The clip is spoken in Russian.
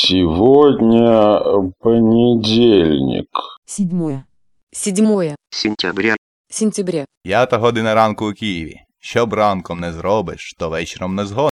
Сегодня понедельник. 7 сентября. Сентября. 5 година ранку у Києві. Що б ранком не зробиш, то вечором не згодиш.